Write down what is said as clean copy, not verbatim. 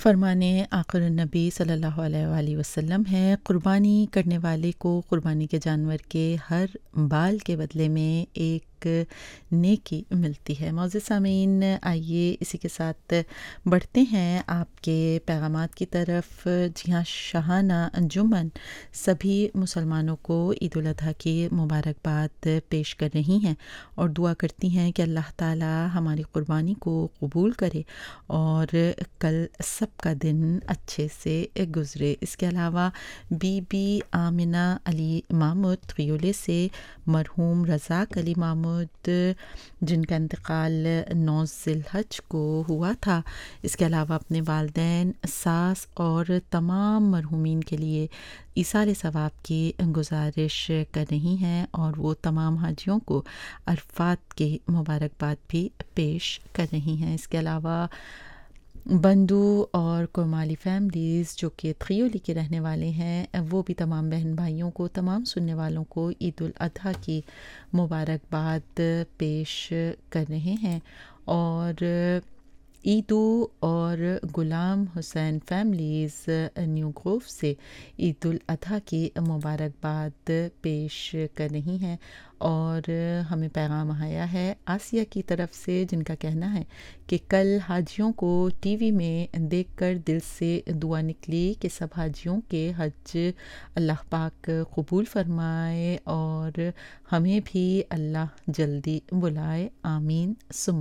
فرمان آخر النبی صلی اللہ علیہ وآلہ وسلم ہے، قربانی کرنے والے کو قربانی کے جانور کے ہر بال کے بدلے میں ایک نیکی ملتی ہے۔ معزز سامعین، آئیے اسی کے ساتھ بڑھتے ہیں آپ کے پیغامات کی طرف۔ جی ہاں، شاہانہ انجمن سبھی مسلمانوں کو عید الاضحیٰ کی مبارکباد پیش کر رہی ہیں اور دعا کرتی ہیں کہ اللہ تعالی ہماری قربانی کو قبول کرے اور کل سب کا دن اچھے سے گزرے۔ اس کے علاوہ بی بی آمنہ علی محمود تھیولے سے مرحوم رزاق علی محمود جن کا انتقال 9 ذی الحج کو ہوا تھا، اس کے علاوہ اپنے والدین، ساس اور تمام مرحومین کے لیے ایصال ثواب کی گزارش کر رہی ہیں اور وہ تمام حاجیوں کو عرفات کی مبارکباد بھی پیش کر رہی ہیں۔ اس کے علاوہ بندو اور کومالی فیملیز جو کہ تھیولی کے رہنے والے ہیں، وہ بھی تمام بہن بھائیوں کو، تمام سننے والوں کو عید الاضحیٰ کی مبارکباد پیش کر رہے ہیں۔ اور ایدو اور غلام حسین فیملیز نیو گروو سے عید الاضحیٰ کی مبارکباد پیش کر رہی ہیں اور ہمیں پیغام آیا ہے آسیہ کی طرف سے، جن کا کہنا ہے کہ کل حاجیوں کو ٹی وی میں دیکھ کر دل سے دعا نکلی کہ سب حاجیوں کے حج اللہ پاک قبول فرمائے اور ہمیں بھی اللہ جلدی بلائے، آمین ثم